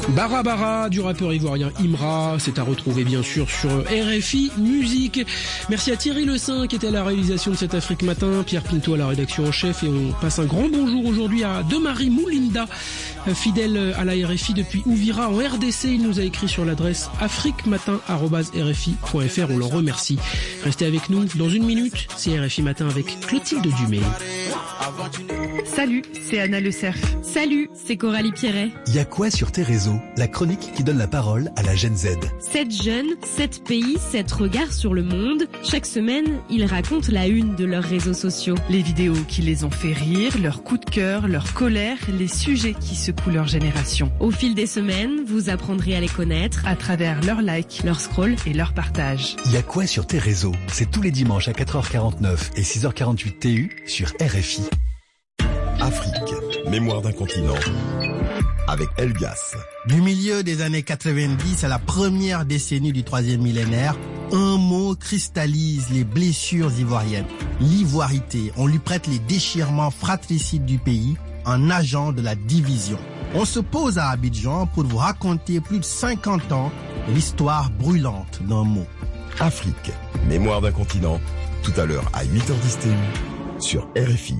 Bara Bara du rappeur ivoirien Imra, c'est à retrouver bien sûr sur RFI Musique. Merci à Thierry Le Saint qui était à la réalisation de cet Afrique Matin, Pierre Pinto à la rédaction en chef, et on passe un grand bonjour aujourd'hui à Demary Moulinda, fidèle à la RFI depuis Ouvira en RDC. Il nous a écrit sur l'adresse afriquematin@rfi.fr. On le remercie. Restez avec nous dans une minute, c'est RFI Matin avec Clotilde Dumais. Salut, c'est Anna Le Cerf. Salut, c'est Coralie Pierret. Y a quoi sur tes réseaux? La chronique qui donne la parole à la Gen Z. 7 jeunes, 7 pays, 7 regards sur le monde. Chaque semaine, ils racontent la une de leurs réseaux sociaux. Les vidéos qui les ont fait rire, leurs coups de cœur, leur colère, les sujets qui secouent leur génération. Au fil des semaines, vous apprendrez à les connaître à travers leurs likes, leurs scrolls et leurs partages. Y a quoi sur tes réseaux? C'est tous les dimanches à 4h49 et 6h48 TU sur RFI. Afrique, mémoire d'un continent, avec Elgas. Du milieu des années 90 à la première décennie du 3e millénaire, un mot cristallise les blessures ivoiriennes. L'ivoirité. On lui prête les déchirements fratricides du pays, un agent de la division. On se pose à Abidjan pour vous raconter plus de 50 ans de l'histoire brûlante d'un mot. Afrique, mémoire d'un continent, tout à l'heure à 8h10 TU sur RFI.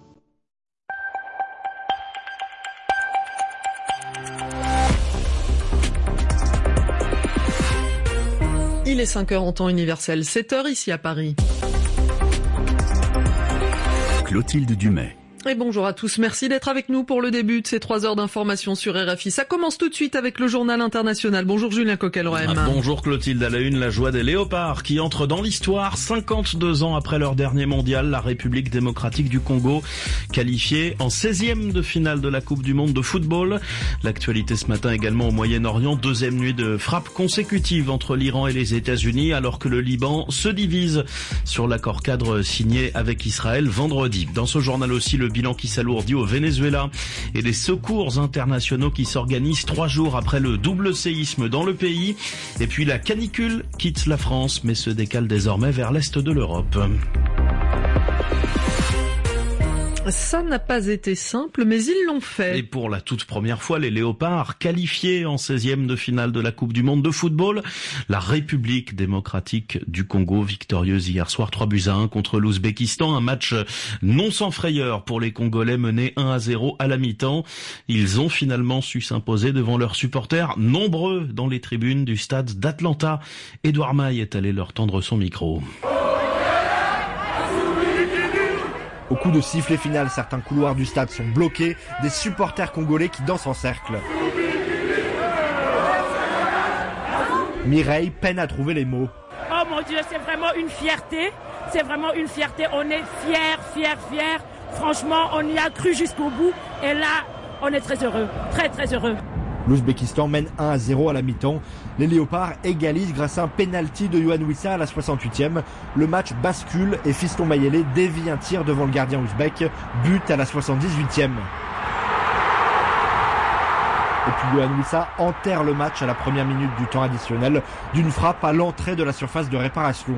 Il est 5h en temps universel, 7h ici à Paris. Clotilde Dumais. Et bonjour à tous, merci d'être avec nous pour le début de ces 3 heures d'information sur RFI. Ça commence tout de suite avec le journal international. Bonjour Julien Coquelrem. Bonjour Clotilde, à la une, la joie des léopards qui entrent dans l'histoire. 52 ans après leur dernier mondial, la République démocratique du Congo qualifiée en 16e de finale de la Coupe du Monde de football. L'actualité ce matin également au Moyen-Orient, 2e nuit de frappes consécutives entre l'Iran et les États-Unis alors que le Liban se divise sur l'accord cadre signé avec Israël vendredi. Dans ce journal aussi, le bilan qui s'alourdit au Venezuela et les secours internationaux qui s'organisent 3 jours après le double séisme dans le pays. Et puis la canicule quitte la France mais se décale désormais vers l'est de l'Europe. Ça n'a pas été simple, mais ils l'ont fait. Et pour la toute première fois, les léopards qualifiés en 16e de finale de la Coupe du Monde de football. La République démocratique du Congo victorieuse hier soir 3-1 contre l'Ouzbékistan. Un match non sans frayeur pour les Congolais menés 1-0 à la mi-temps. Ils ont finalement su s'imposer devant leurs supporters nombreux dans les tribunes du stade d'Atlanta. Édouard Maille est allé leur tendre son micro. Au coup de sifflet final, certains couloirs du stade sont bloqués, des supporters congolais qui dansent en cercle. Mireille peine à trouver les mots. Oh mon Dieu, c'est vraiment une fierté, on est fiers. Franchement, on y a cru jusqu'au bout et là, on est très heureux, très heureux. L'Ouzbékistan mène 1-0 à la mi-temps. Les léopards égalisent grâce à un pénalty de Yohan Wissa à la 68e. Le match bascule et Fiston Mayele dévie un tir devant le gardien ouzbek. But à la 78e. Et puis Yohan Wissa enterre le match à la première minute du temps additionnel d'une frappe à l'entrée de la surface de réparation.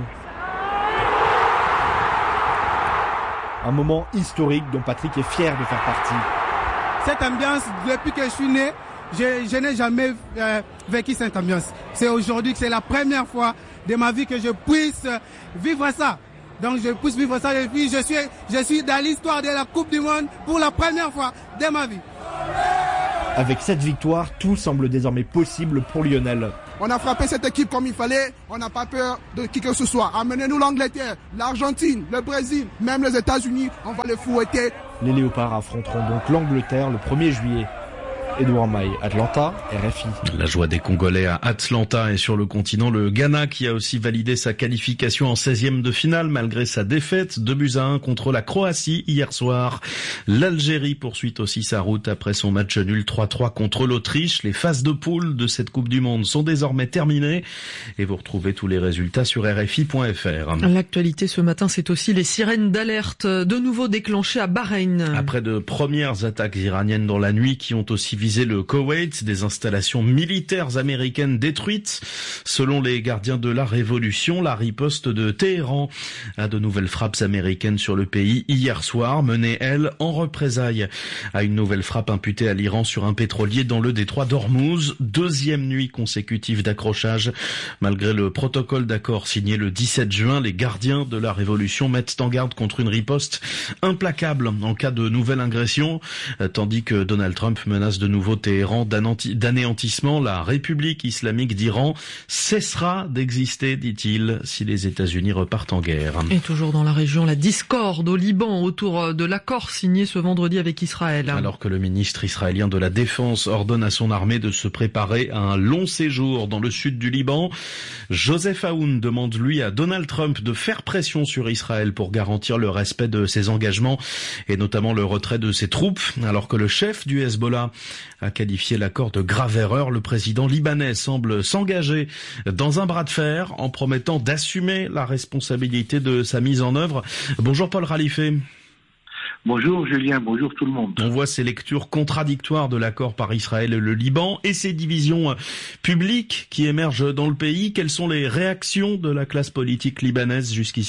Un moment historique dont Patrick est fier de faire partie. Cette ambiance, depuis que je suis né, je n'ai jamais vécu cette ambiance. C'est aujourd'hui que c'est la première fois de ma vie que je puisse vivre ça. Donc je puisse vivre ça et puis je suis dans l'histoire de la Coupe du Monde pour la première fois de ma vie. Avec cette victoire, tout semble désormais possible pour Lionel. On a frappé cette équipe comme il fallait, on n'a pas peur de qui que ce soit. Amenez-nous l'Angleterre, l'Argentine, le Brésil, même les États-Unis, on va les fouetter. Les léopards affronteront donc l'Angleterre le 1er juillet. Édouard Maille, Atlanta, RFI. La joie des Congolais à Atlanta et sur le continent, le Ghana qui a aussi validé sa qualification en 16e de finale malgré sa défaite 2-1 contre la Croatie hier soir. L'Algérie poursuit aussi sa route après son match nul 3-3 contre l'Autriche. Les phases de poule de cette Coupe du Monde sont désormais terminées et vous retrouvez tous les résultats sur RFI.fr. L'actualité ce matin, c'est aussi les sirènes d'alerte de nouveau déclenchées à Bahreïn. Après de premières attaques iraniennes dans la nuit qui ont aussi visait le Koweït, des installations militaires américaines détruites. Selon les gardiens de la révolution, la riposte de Téhéran à de nouvelles frappes américaines sur le pays hier soir, menées, elles, en représailles à une nouvelle frappe imputée à l'Iran sur un pétrolier dans le détroit d'Ormuz. Deuxième nuit consécutive d'accrochage. Malgré le protocole d'accord signé le 17 juin, les gardiens de la révolution mettent en garde contre une riposte implacable en cas de nouvelle agression, tandis que Donald Trump menace de nouveau Téhéran d'anéantissement. La République islamique d'Iran cessera d'exister, dit-il, si les États-Unis repartent en guerre. Et toujours dans la région, la discorde au Liban autour de l'accord signé ce vendredi avec Israël. Alors que le ministre israélien de la Défense ordonne à son armée de se préparer à un long séjour dans le sud du Liban, Joseph Aoun demande lui à Donald Trump de faire pression sur Israël pour garantir le respect de ses engagements et notamment le retrait de ses troupes. Alors que le chef du Hezbollah a qualifié l'accord de grave erreur, le président libanais semble s'engager dans un bras de fer en promettant d'assumer la responsabilité de sa mise en œuvre. Bonjour Paul Ralifé. Bonjour Julien, bonjour tout le monde. On voit ces lectures contradictoires de l'accord par Israël et le Liban et ces divisions publiques qui émergent dans le pays. Quelles sont les réactions de la classe politique libanaise jusqu'ici ?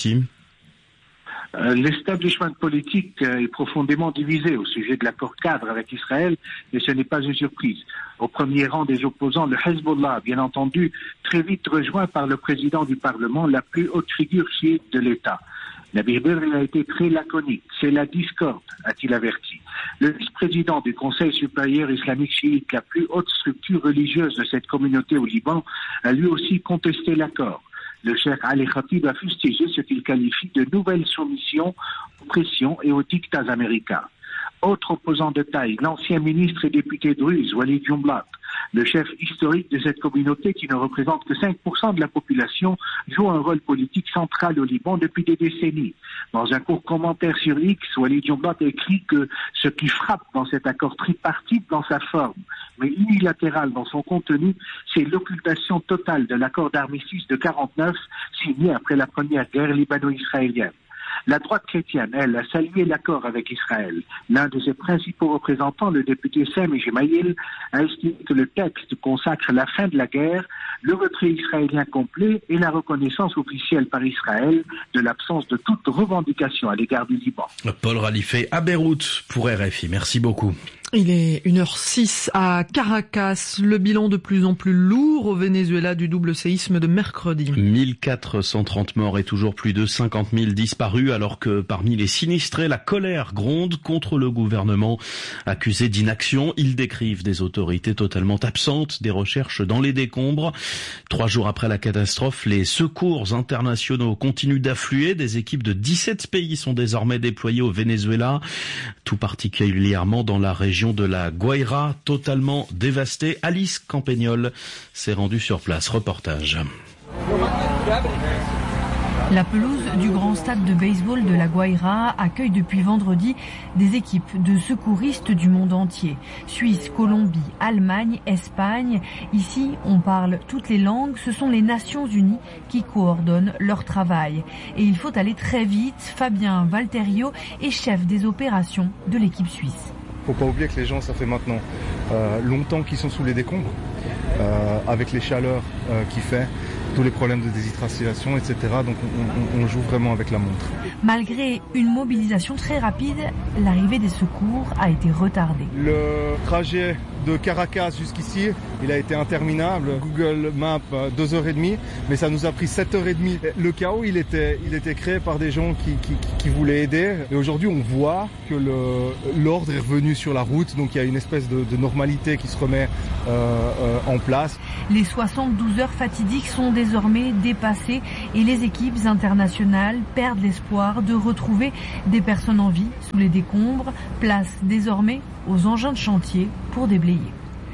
L'establishment politique est profondément divisé au sujet de l'accord cadre avec Israël et ce n'est pas une surprise. Au premier rang des opposants, le Hezbollah, bien entendu, très vite rejoint par le président du Parlement, la plus haute figure chiite de l'État. Nabi Berri a été très laconique. C'est la discorde, a-t-il averti. Le vice-président du Conseil supérieur islamique chiite, la plus haute structure religieuse de cette communauté au Liban, a lui aussi contesté l'accord. Le cheikh Ali Khatib a fustigé ce qu'il qualifie de nouvelle soumission aux pressions et aux dictats américains. Autre opposant de taille, l'ancien ministre et député druze, Walid Jumblat, le chef historique de cette communauté qui ne représente que 5% de la population, joue un rôle politique central au Liban depuis des décennies. Dans un court commentaire sur X, Walid Jumblat écrit que ce qui frappe dans cet accord tripartite dans sa forme, mais unilatéral dans son contenu, c'est l'occultation totale de l'accord d'armistice de 49 signé après la première guerre libano-israélienne. La droite chrétienne, elle, a salué l'accord avec Israël. L'un de ses principaux représentants, le député Sami Gemayel, a estimé que le texte consacre la fin de la guerre, le retrait israélien complet et la reconnaissance officielle par Israël de l'absence de toute revendication à l'égard du Liban. Paul Ralifé à Beyrouth pour RFI. Merci beaucoup. Il est 1h06 à Caracas. Le bilan de plus en plus lourd au Venezuela du double séisme de mercredi. 1430 morts et toujours plus de 50 000 disparus, alors que parmi les sinistrés, la colère gronde contre le gouvernement accusé d'inaction. Ils décrivent des autorités totalement absentes des recherches dans les décombres. 3 jours après la catastrophe, les secours internationaux continuent d'affluer. Des équipes de 17 pays sont désormais déployées au Venezuela, tout particulièrement dans la région de la Guaira, totalement dévastée. Alice Campagnol s'est rendue sur place. Reportage. La pelouse du grand stade de baseball de la Guaira accueille depuis vendredi des équipes de secouristes du monde entier. Suisse, Colombie, Allemagne, Espagne. Ici, on parle toutes les langues. Ce sont les Nations Unies qui coordonnent leur travail. Et il faut aller très vite. Fabien Valterio est chef des opérations de l'équipe suisse. Faut pas oublier que les gens, ça fait maintenant longtemps qu'ils sont sous les décombres, avec les chaleurs qu'il fait, tous les problèmes de déshydratation, etc. Donc on joue vraiment avec la montre. Malgré une mobilisation très rapide, l'arrivée des secours a été retardée. Le trajet de Caracas jusqu'ici, il a été interminable. Google Maps 2h30, mais ça nous a pris 7h30. Le chaos, il était créé par des gens qui voulaient aider. Et aujourd'hui, on voit que l'ordre est revenu sur la route, donc il y a une espèce de normalité qui se remet en place. Les 72 heures fatidiques sont désormais dépassées et les équipes internationales perdent l'espoir de retrouver des personnes en vie sous les décombres. Place désormais aux engins de chantier pour déblayer.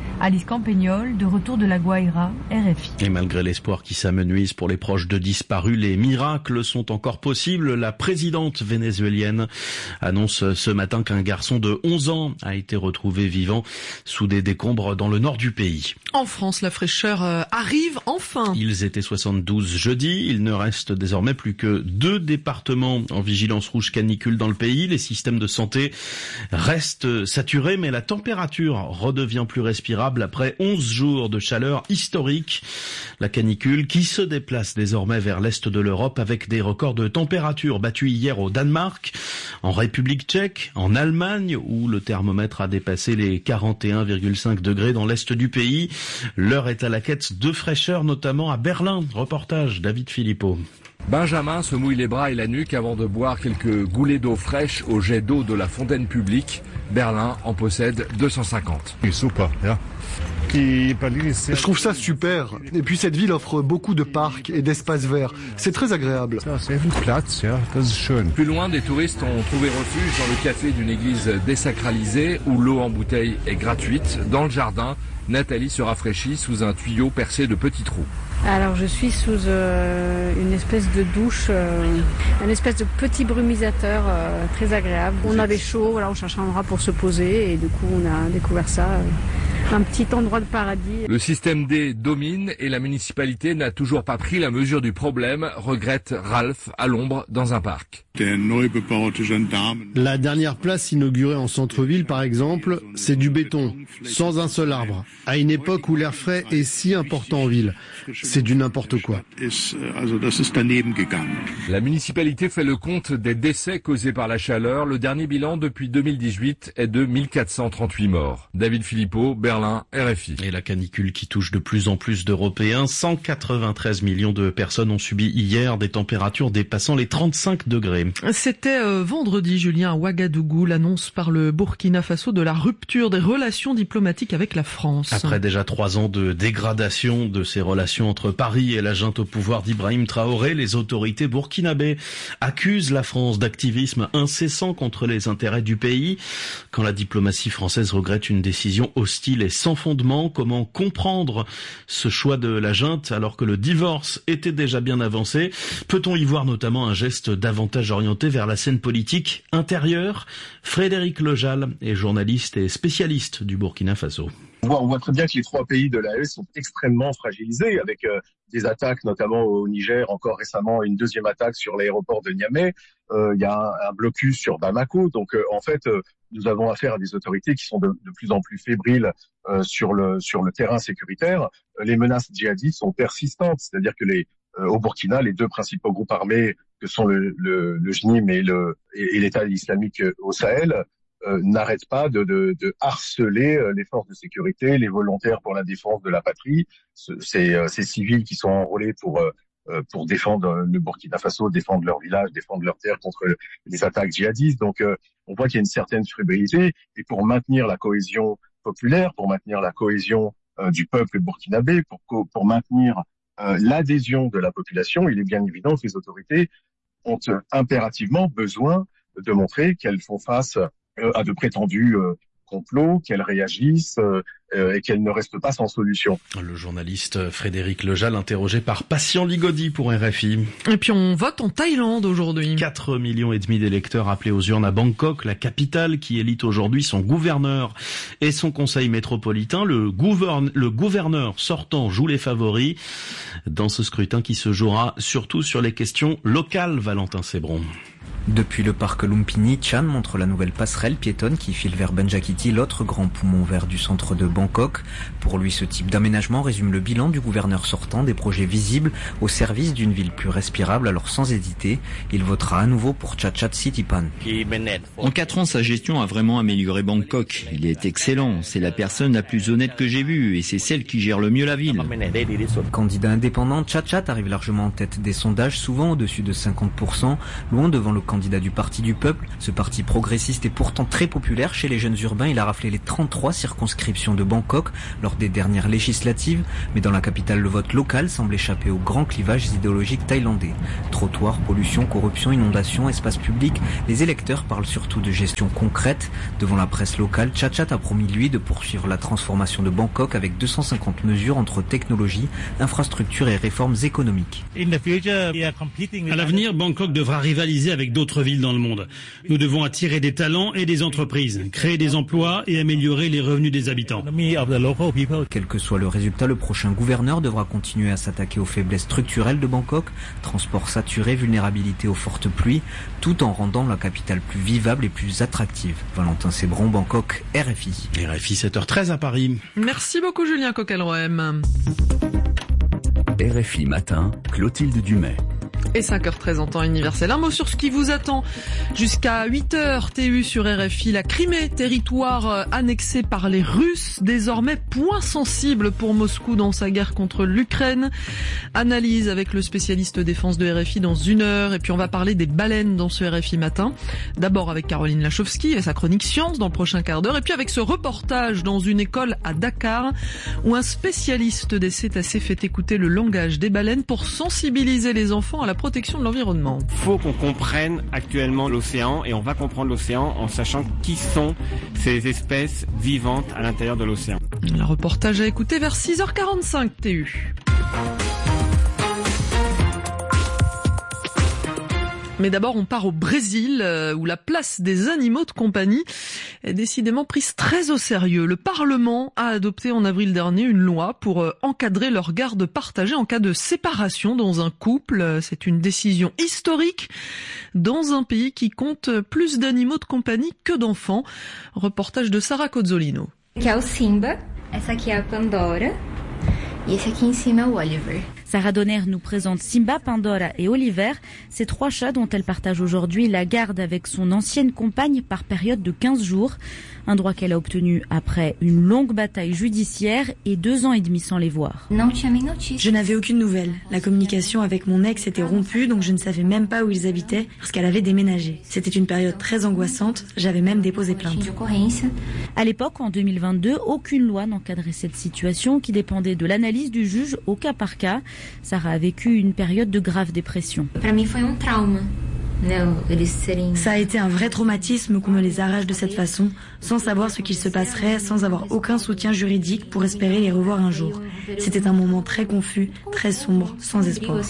Alice Campagnol, de retour de la Guaira, RFI. Et malgré l'espoir qui s'amenuise pour les proches de disparus, les miracles sont encore possibles. La présidente vénézuélienne annonce ce matin qu'un garçon de 11 ans a été retrouvé vivant sous des décombres dans le nord du pays. En France, la fraîcheur arrive enfin. Ils étaient 72 jeudi. Il ne reste désormais plus que 2 départements en vigilance rouge canicule dans le pays. Les systèmes de santé restent saturés, mais la température redevient plus respirable après 11 jours de chaleur historique. La canicule qui se déplace désormais vers l'est de l'Europe avec des records de température battus hier au Danemark, en République tchèque, en Allemagne où le thermomètre a dépassé les 41,5 degrés dans l'est du pays. L'heure est à la quête de fraîcheur, notamment à Berlin. Reportage David Philippot. Benjamin se mouille les bras et la nuque avant de boire quelques goulets d'eau fraîche au jet d'eau de la fontaine publique. Berlin en possède 250. Je trouve ça super. Et puis cette ville offre beaucoup de parcs et d'espaces verts. C'est très agréable. Plus loin, des touristes ont trouvé refuge dans le café d'une église désacralisée où l'eau en bouteille est gratuite. Dans le jardin, Nathalie se rafraîchit sous un tuyau percé de petits trous. Alors je suis sous une espèce de douche, une espèce de petit brumisateur très agréable. On avait chaud, voilà, on cherchait un endroit pour se poser et du coup on a découvert ça, un petit endroit de paradis. Le système D domine et la municipalité n'a toujours pas pris la mesure du problème, regrette Ralph à l'ombre dans un parc. La dernière place inaugurée en centre-ville par exemple, c'est du béton, sans un seul arbre, à une époque où l'air frais est si important en ville. C'est du n'importe quoi. La municipalité fait le compte des décès causés par la chaleur. Le dernier bilan depuis 2018 est de 1438 morts. David Philippot, Berlin, RFI. Et la canicule qui touche de plus en plus d'Européens. 193 millions de personnes ont subi hier des températures dépassant les 35 degrés. C'était vendredi, Julien, à Ouagadougou, l'annonce par le Burkina Faso de la rupture des relations diplomatiques avec la France. Après déjà 3 ans de dégradation de ces relations entre Paris et la junte au pouvoir d'Ibrahim Traoré, les autorités burkinabées accusent la France d'activisme incessant contre les intérêts du pays. Quand la diplomatie française regrette une décision hostile et sans fondement, comment comprendre ce choix de la junte alors que le divorce était déjà bien avancé? Peut-on y voir notamment un geste davantage orienté vers la scène politique intérieure? Frédéric Lejal est journaliste et spécialiste du Burkina Faso. On voit très bien que les 3 pays de l'AES sont extrêmement fragilisés avec des attaques notamment au Niger, encore récemment une deuxième attaque sur l'aéroport de Niamey. Il y a un blocus sur Bamako. Donc en fait, nous avons affaire à des autorités qui sont de plus en plus fébriles sur le terrain sécuritaire. Les menaces djihadistes sont persistantes, c'est-à-dire que au Burkina, les 2 principaux groupes armés que sont le JNIM et l'État islamique au Sahel n'arrêtent pas de harceler les forces de sécurité, les volontaires pour la défense de la patrie, ces civils qui sont enrôlés pour défendre le Burkina Faso, défendre leur village, défendre leur terre contre les attaques djihadistes. Donc on voit qu'il y a une certaine fébrilité et pour maintenir la cohésion populaire, pour maintenir la cohésion du peuple burkinabé, pour maintenir l'adhésion de la population, il est bien évident que les autorités ont impérativement besoin de montrer qu'elles font face à de prétendus complots, qu'elles réagissent et qu'elles ne restent pas sans solution. Le journaliste Frédéric Lejal, interrogé par Patient Ligodi pour RFI. Et puis on vote en Thaïlande aujourd'hui. 4,5 millions d'électeurs appelés aux urnes à Bangkok, la capitale qui élite aujourd'hui son gouverneur et son conseil métropolitain. Le gouverneur sortant joue les favoris dans ce scrutin qui se jouera surtout sur les questions locales, Valentin Sébron. Depuis le parc Lumpini, Chan montre la nouvelle passerelle piétonne qui file vers Banjakiti, l'autre grand poumon vert du centre de Bangkok. Pour lui, ce type d'aménagement résume le bilan du gouverneur sortant, des projets visibles au service d'une ville plus respirable. Alors sans hésiter, il votera à nouveau pour Chachat Sitipan. En 4 ans, sa gestion a vraiment amélioré Bangkok. Il est excellent. C'est la personne la plus honnête que j'ai vue et c'est celle qui gère le mieux la ville. Candidat indépendant, Chachat arrive largement en tête des sondages, souvent au-dessus de 50%, loin devant le candidat candidat du Parti du Peuple. Ce parti progressiste est pourtant très populaire chez les jeunes urbains. Il a raflé les 33 circonscriptions de Bangkok lors des dernières législatives. Mais dans la capitale, le vote local semble échapper aux grands clivages idéologiques thaïlandais. Trottoirs, pollution, corruption, inondations, espaces publics. Les électeurs parlent surtout de gestion concrète. Devant la presse locale, Chachat a promis, lui, de poursuivre la transformation de Bangkok avec 250 mesures entre technologie, infrastructures et réformes économiques. À l'avenir, Bangkok devra rivaliser avec d'autres villes dans le monde. Nous devons attirer des talents et des entreprises, créer des emplois et améliorer les revenus des habitants. Quel que soit le résultat, le prochain gouverneur devra continuer à s'attaquer aux faiblesses structurelles de Bangkok, transport saturé, vulnérabilité aux fortes pluies, tout en rendant la capitale plus vivable et plus attractive. Valentin Sébron, Bangkok, RFI. RFI 7h13 à Paris. Merci beaucoup Julien Coquelroem. RFI Matin, Clotilde Dumais. Et 5h13 en temps universel. Un mot sur ce qui vous attend jusqu'à 8h TU sur RFI. La Crimée, territoire annexé par les Russes, désormais point sensible pour Moscou dans sa guerre contre l'Ukraine. Analyse avec le spécialiste défense de RFI dans 1 heure. Et puis on va parler des baleines dans ce RFI Matin. D'abord avec Caroline Lachowski et sa chronique science dans le prochain quart d'heure. Et puis avec ce reportage dans une école à Dakar où un spécialiste des cétacés fait écouter le langage des baleines pour sensibiliser les enfants à la protection de l'environnement. Il faut qu'on comprenne actuellement l'océan et on va comprendre l'océan en sachant qui sont ces espèces vivantes à l'intérieur de l'océan. Le reportage à écouter vers 6h45 TU. Mais d'abord, on part au Brésil, où la place des animaux de compagnie est décidément prise très au sérieux. Le Parlement a adopté en avril dernier une loi pour encadrer leur garde partagée en cas de séparation dans un couple. C'est une décision historique dans un pays qui compte plus d'animaux de compagnie que d'enfants. Reportage de Sarah Cozzolino. Que é o Simba, essa aqui é a Pandora e esse aqui em cima é o Oliver. Sarah Donner nous présente Simba, Pandora et Oliver, ces 3 chats dont elle partage aujourd'hui la garde avec son ancienne compagne par période de 15 jours. Un droit qu'elle a obtenu après une longue bataille judiciaire et 2 ans et demi sans les voir. Je n'avais aucune nouvelle. La communication avec mon ex était rompue, donc je ne savais même pas où ils habitaient parce qu'elle avait déménagé. C'était une période très angoissante, j'avais même déposé plainte. À l'époque, en 2022, aucune loi n'encadrait cette situation qui dépendait de l'analyse du juge au cas par cas. Sarah a vécu une période de grave dépression. Ça a été un vrai traumatisme qu'on me les arrache de cette façon, sans savoir ce qu'il se passerait, sans avoir aucun soutien juridique pour espérer les revoir un jour. C'était un moment très confus, très sombre, sans espoir.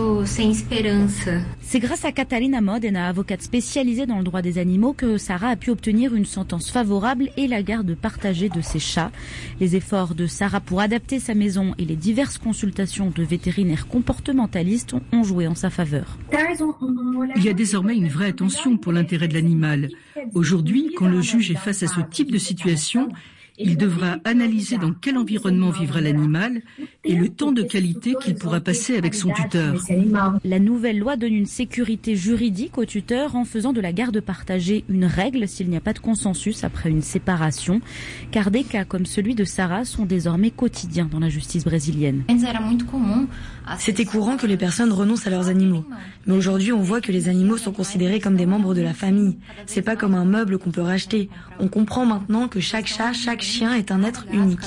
C'est grâce à Catalina Modena, avocate spécialisée dans le droit des animaux, que Sarah a pu obtenir une sentence favorable et la garde partagée de ses chats. Les efforts de Sarah pour adapter sa maison et les diverses consultations de vétérinaires comportementalistes ont joué en sa faveur. Il y a désormais une vraie attention pour l'intérêt de l'animal. Aujourd'hui, quand le juge est face à ce type de situation, il devra analyser dans quel environnement vivra l'animal et le temps de qualité qu'il pourra passer avec son tuteur. La nouvelle loi donne une sécurité juridique au tuteur en faisant de la garde partagée une règle s'il n'y a pas de consensus après une séparation, car des cas comme celui de Sarah sont désormais quotidiens dans la justice brésilienne. C'était courant que les personnes renoncent à leurs animaux. Mais aujourd'hui, on voit que les animaux sont considérés comme des membres de la famille. C'est pas comme un meuble qu'on peut racheter. On comprend maintenant que chaque chat, chaque chien est un être unique.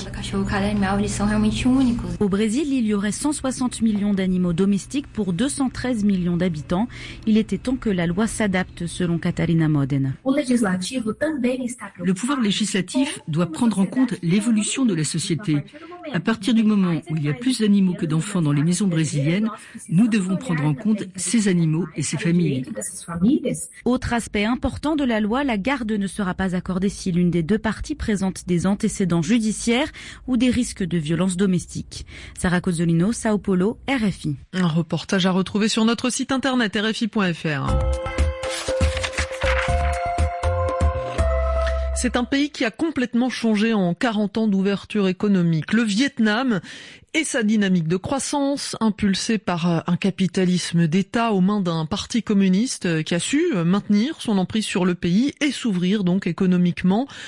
Au Brésil, il y aurait 160 millions d'animaux domestiques pour 213 millions d'habitants. Il était temps que la loi s'adapte, selon Catarina Modena. Le pouvoir législatif doit prendre en compte l'évolution de la société. À partir du moment où il y a plus d'animaux que d'enfants dans les maisons brésiliennes, nous devons prendre en compte ces animaux et ces familles. Autre aspect important de la loi, la garde ne sera pas accordée si l'une des deux parties présente des antécédents judiciaires ou des risques de violence domestique. Sarah Cozzolino, Sao Paulo, RFI. Un reportage à retrouver sur notre site internet rfi.fr. C'est un pays qui a complètement changé en 40 ans d'ouverture économique. Le Vietnam et sa dynamique de croissance, impulsée par un capitalisme d'État aux mains d'un parti communiste qui a su maintenir son emprise sur le pays et s'ouvrir donc économiquement.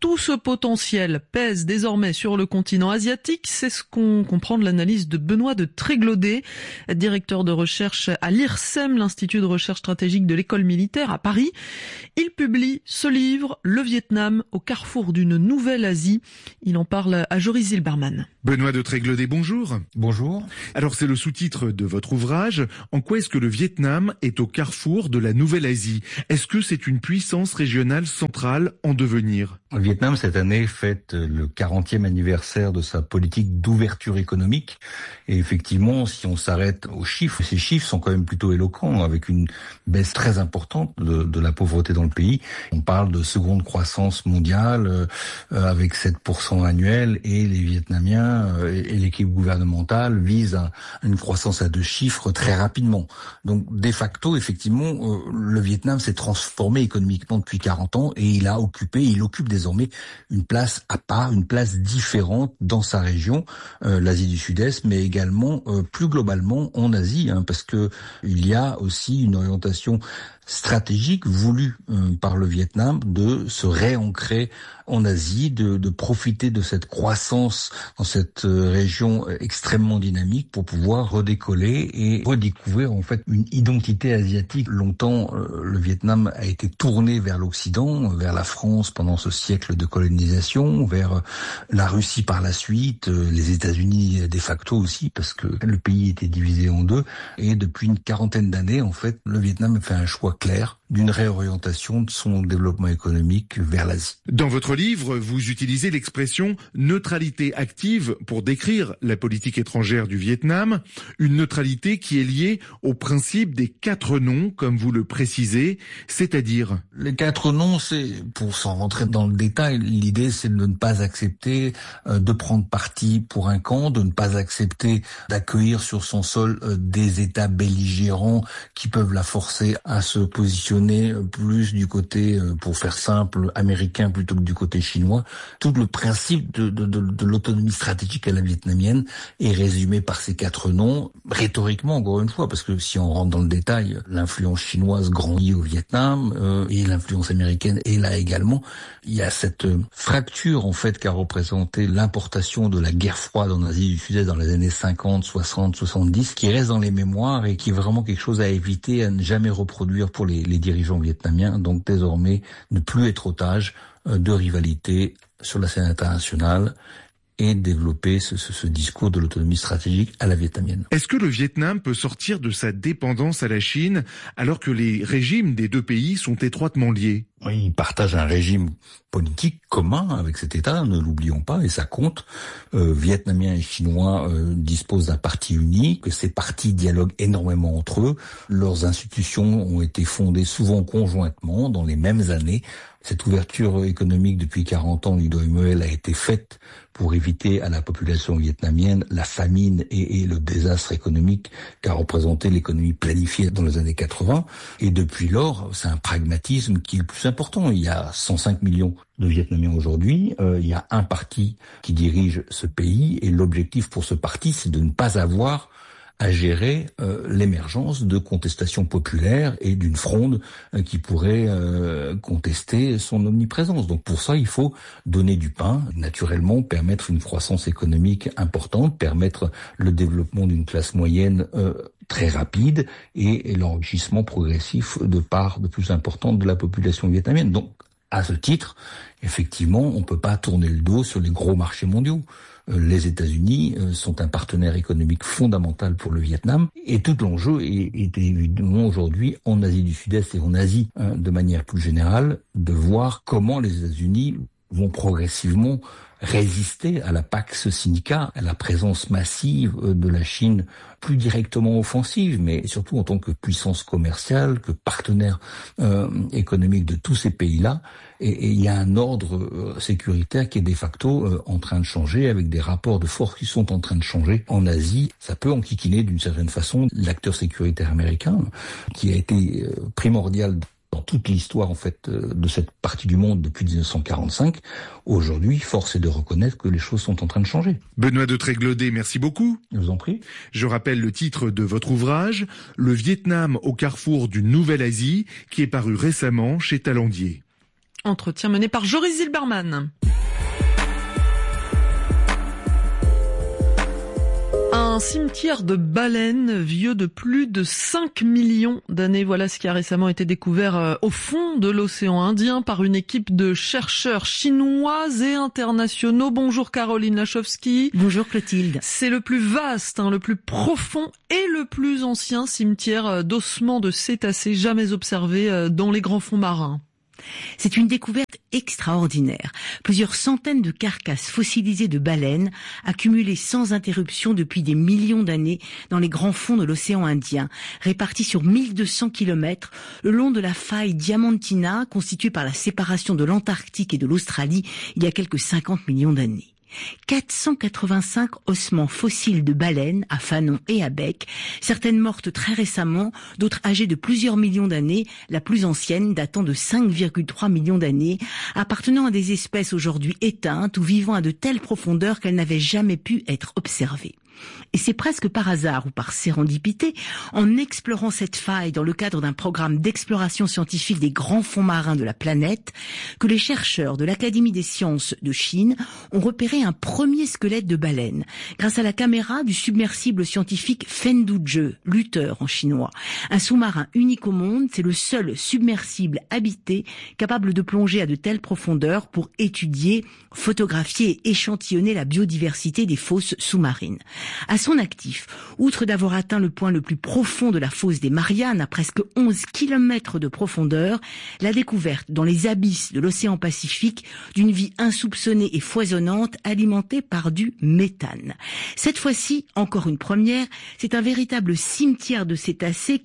Tout ce potentiel pèse désormais sur le continent asiatique. C'est ce qu'on comprend de l'analyse de Benoît de Tréglaudet, directeur de recherche à l'IRSEM, l'Institut de recherche stratégique de l'école militaire à Paris. Il publie ce livre, Le Vietnam au carrefour d'une nouvelle Asie. Il en parle à Joris Zilberman. Benoît de Tréglaudet, bonjour. Bonjour. Alors c'est le sous-titre de votre ouvrage. En quoi est-ce que le Vietnam est au carrefour de la nouvelle Asie? Est-ce que c'est une puissance régionale centrale en devenir? Le Vietnam, cette année, fête le 40e anniversaire de sa politique d'ouverture économique. Et effectivement, si on s'arrête aux chiffres, ces chiffres sont quand même plutôt éloquents, avec une baisse très importante de la pauvreté dans le pays. On parle de seconde croissance mondiale, avec 7% annuel, et les Vietnamiens et l'équipe gouvernementale visent à une croissance à 2 chiffres très rapidement. Donc, de facto, effectivement, le Vietnam s'est transformé économiquement depuis 40 ans et il occupe désormais une place à part, une place différente dans sa région, l'Asie du Sud-Est, mais également plus globalement en Asie, parce que il y a aussi une orientation stratégique voulue par le Vietnam de se réancrer en Asie, de profiter de cette croissance dans cette région extrêmement dynamique pour pouvoir redécoller et redécouvrir en fait une identité asiatique. Longtemps, le Vietnam a été tourné vers l'Occident, vers la France pendant ce siècle de colonisation, vers la Russie par la suite, les États-Unis de facto aussi, parce que le pays était divisé en deux. Et depuis une quarantaine d'années, en fait, le Vietnam a fait un choix clair d'une réorientation de son développement économique vers l'Asie. Dans votre livre, vous utilisez l'expression neutralité active pour décrire la politique étrangère du Vietnam, une neutralité qui est liée au principe des 4 non, comme vous le précisez, c'est-à-dire... Les 4 non, c'est, pour s'en rentrer dans le détail, l'idée c'est de ne pas accepter de prendre parti pour un camp, de ne pas accepter d'accueillir sur son sol des États belligérants qui peuvent la forcer à se positionner plus du côté, pour faire simple, américain plutôt que du côté chinois. Tout le principe de l'autonomie stratégique à la vietnamienne est résumé par ces 4 noms, rhétoriquement encore une fois, parce que si on rentre dans le détail, l'influence chinoise grandit au Vietnam et l'influence américaine est là également. Il y a cette fracture en fait qu'a représenté l'importation de la guerre froide en Asie du Sud-Est dans les années 50, 60, 70, qui reste dans les mémoires et qui est vraiment quelque chose à éviter, à ne jamais reproduire pour les dirigeants vietnamiens, donc désormais ne plus être otage de rivalité sur la scène internationale et développer ce discours de l'autonomie stratégique à la vietnamienne. Est-ce que le Vietnam peut sortir de sa dépendance à la Chine alors que les régimes des 2 pays sont étroitement liés? Oui, ils partagent un régime politique commun avec cet État, ne l'oublions pas, et ça compte. Vietnamiens et Chinois disposent d'un parti unique, ces partis dialoguent énormément entre eux, leurs institutions ont été fondées souvent conjointement dans les mêmes années. Cette ouverture économique depuis 40 ans, Lee Doy-Moel, a été faite pour éviter à la population vietnamienne la famine et le désastre économique qu'a représenté l'économie planifiée dans les années 80. Et depuis lors, c'est un pragmatisme qui est le plus important. Il y a 105 millions de Vietnamiens aujourd'hui. Il y a un parti qui dirige ce pays et l'objectif pour ce parti, c'est de ne pas avoir à gérer l'émergence de contestations populaires et d'une fronde qui pourrait contester son omniprésence. Donc pour ça, il faut donner du pain, naturellement, permettre une croissance économique importante, permettre le développement d'une classe moyenne très rapide et l'enrichissement progressif de parts de plus importantes de la population vietnamienne. Donc, à ce titre, effectivement, on ne peut pas tourner le dos sur les gros marchés mondiaux. Les États-Unis sont un partenaire économique fondamental pour le Vietnam et tout l'enjeu est évidemment aujourd'hui en Asie du Sud-Est et en Asie de manière plus générale de voir comment les États-Unis vont progressivement résister à la Pax Sinica, à la présence massive de la Chine, plus directement offensive, mais surtout en tant que puissance commerciale, que partenaire économique de tous ces pays-là. Et il y a un ordre sécuritaire qui est de facto en train de changer, avec des rapports de force qui sont en train de changer en Asie. Ça peut enquiquiner d'une certaine façon l'acteur sécuritaire américain, qui a été primordial dans toute l'histoire en fait de cette partie du monde depuis 1945. Aujourd'hui, force est de reconnaître que les choses sont en train de changer. Benoît de Tréglaudet, merci beaucoup. Je vous en prie. Je rappelle le titre de votre ouvrage, Le Vietnam au carrefour d'une nouvelle Asie, qui est paru récemment chez Talandier. Entretien mené par Joris Zilberman. Un cimetière de baleines vieux de plus de 5 millions d'années. Voilà ce qui a récemment été découvert au fond de l'océan Indien par une équipe de chercheurs chinois et internationaux. Bonjour Caroline Lachowski. Bonjour Clotilde. C'est le plus vaste, le plus profond et le plus ancien cimetière d'ossements de cétacés jamais observé dans les grands fonds marins. C'est une découverte extraordinaire. Plusieurs centaines de carcasses fossilisées de baleines accumulées sans interruption depuis des millions d'années dans les grands fonds de l'océan Indien, réparties sur 1200 km le long de la faille Diamantina constituée par la séparation de l'Antarctique et de l'Australie il y a quelques 50 millions d'années. 485 ossements fossiles de baleines à fanon et à bec, certaines mortes très récemment, d'autres âgées de plusieurs millions d'années, la plus ancienne datant de 5,3 millions d'années, appartenant à des espèces aujourd'hui éteintes ou vivant à de telles profondeurs qu'elles n'avaient jamais pu être observées. Et c'est presque par hasard ou par sérendipité, en explorant cette faille dans le cadre d'un programme d'exploration scientifique des grands fonds marins de la planète, que les chercheurs de l'Académie des sciences de Chine ont repéré un premier squelette de baleine, grâce à la caméra du submersible scientifique Fenduzhe, Luther en chinois. Un sous-marin unique au monde, c'est le seul submersible habité capable de plonger à de telles profondeurs pour étudier, photographier et échantillonner la biodiversité des fosses sous-marines. À son actif, outre d'avoir atteint le point le plus profond de la fosse des Mariannes, à presque 11 km de profondeur, la découverte dans les abysses de l'océan Pacifique d'une vie insoupçonnée et foisonnante alimentée par du méthane. Cette fois-ci, encore une première, c'est un véritable cimetière de cétacés,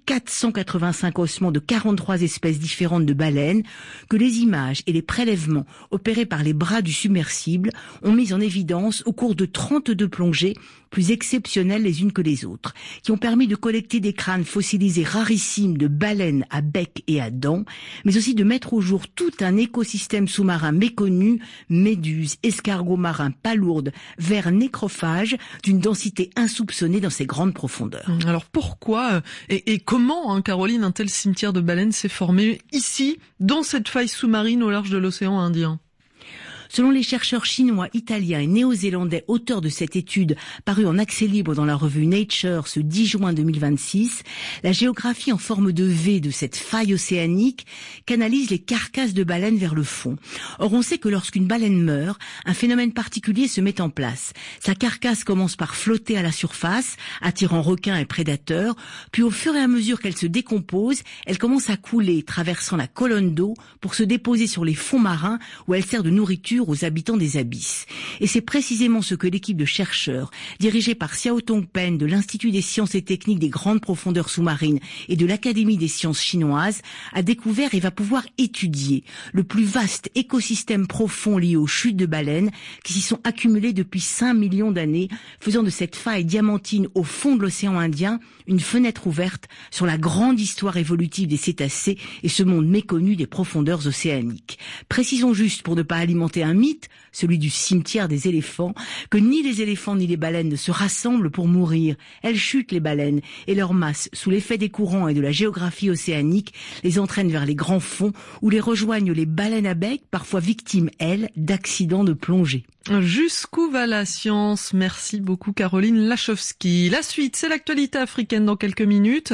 485 ossements de 43 espèces différentes de baleines, que les images et les prélèvements opérés par les bras du submersible ont mis en évidence au cours de 32 plongées, plus exceptionnelles les unes que les autres, qui ont permis de collecter des crânes fossilisés rarissimes de baleines à bec et à dents, mais aussi de mettre au jour tout un écosystème sous-marin méconnu, méduses, escargots marins, palourdes, vers nécrophages, d'une densité insoupçonnée dans ces grandes profondeurs. Alors pourquoi et comment, Caroline, un tel cimetière de baleines s'est formé ici, dans cette faille sous-marine au large de l'océan Indien ? Selon les chercheurs chinois, italiens et néo-zélandais auteurs de cette étude parue en accès libre dans la revue Nature ce 10 juin 2026, la géographie en forme de V de cette faille océanique canalise les carcasses de baleines vers le fond. Or, on sait que lorsqu'une baleine meurt, un phénomène particulier se met en place. Sa carcasse commence par flotter à la surface, attirant requins et prédateurs, puis au fur et à mesure qu'elle se décompose, elle commence à couler, traversant la colonne d'eau pour se déposer sur les fonds marins où elle sert de nourriture aux habitants des abysses. Et c'est précisément ce que l'équipe de chercheurs, dirigée par Xiaotong Pen de l'Institut des sciences et techniques des grandes profondeurs sous-marines et de l'Académie des sciences chinoises, a découvert et va pouvoir étudier le plus vaste écosystème profond lié aux chutes de baleines qui s'y sont accumulées depuis 5 millions d'années, faisant de cette faille diamantine au fond de l'océan Indien une fenêtre ouverte sur la grande histoire évolutive des cétacés et ce monde méconnu des profondeurs océaniques. Précisons juste, pour ne pas alimenter un mythe, celui du cimetière des éléphants, que ni les éléphants ni les baleines ne se rassemblent pour mourir. Elles chutent, les baleines, et leur masse, sous l'effet des courants et de la géographie océanique, les entraîne vers les grands fonds où les rejoignent les baleines à bec, parfois victimes, elles, d'accidents de plongée. Jusqu'où va la science? Merci beaucoup Caroline Lachowski. La suite, c'est l'actualité africaine dans quelques minutes.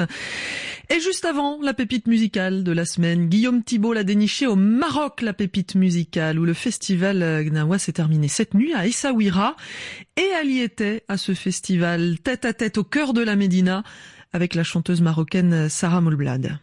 Et juste avant, la pépite musicale de la semaine. Guillaume Thibault l'a déniché au Maroc, la pépite musicale, où le festival Gnawa s'est terminé cette nuit à Essaouira. Et elle y était à ce festival, tête à tête au cœur de la Médina, avec la chanteuse marocaine Sarah Moulblad.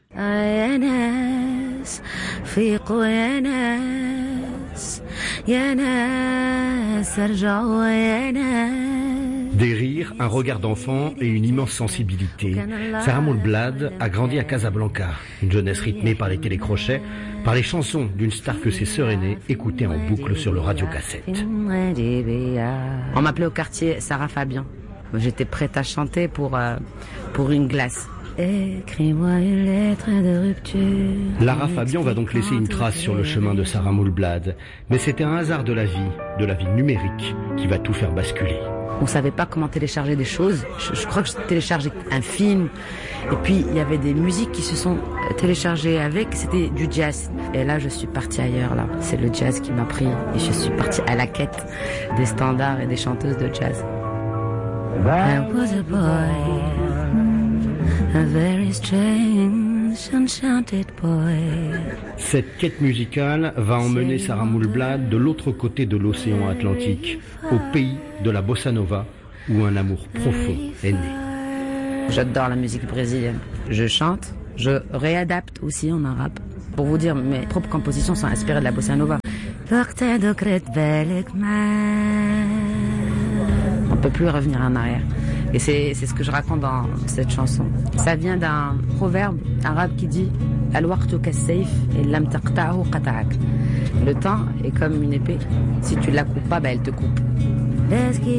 Des rires, un regard d'enfant et une immense sensibilité. Sarah Moulblad a grandi à Casablanca, une jeunesse rythmée par les télécrochets, par les chansons d'une star que ses sœurs aînées écoutaient en boucle sur le radiocassette. On m'appelait au quartier Sarah Fabien. J'étais prête à chanter pour une glace. Écris-moi une lettre de rupture. Lara Fabian va donc laisser une trace sur le chemin de Sarah Moulblad. Mais c'était un hasard de la vie numérique, qui va tout faire basculer. On savait pas comment télécharger des choses. Je crois que je téléchargeais un film. Et puis, il y avait des musiques qui se sont téléchargées avec. C'était du jazz. Et là, je suis partie ailleurs, là. C'est le jazz qui m'a pris. Et je suis partie à la quête des standards et des chanteuses de jazz. I was a boy, a very strange, enchanted boy. Cette quête musicale va emmener Sarah Moulblad de l'autre côté de l'océan Atlantique, au pays de la bossa nova, où un amour profond est né. J'adore la musique brésilienne. Je chante, je réadapte aussi en arabe. Pour vous dire, mes propres compositions sont inspirées de la bossa nova. On peut plus revenir en arrière. Et c'est ce que je raconte dans cette chanson. Ça vient d'un proverbe arabe qui dit « Al-waqtu kas-sayf et lam taqta'hu qata'ak ». Le temps est comme une épée. Si tu la coupes pas, elle te coupe.